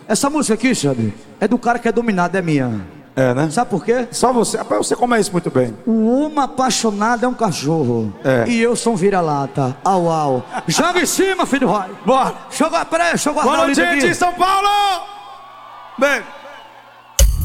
Essa música aqui, sabe, é do cara que é dominado, é minha. É, né? Sabe por quê? Só você. Rapaz, você conhece muito bem. Uma apaixonada é um cachorro. É. E eu sou um vira-lata. Au, au. Joga em cima, filho do Roy. Bora! Peraí, deixa eu guardar Boa o noite, livro gente, aqui. São Paulo! Bem.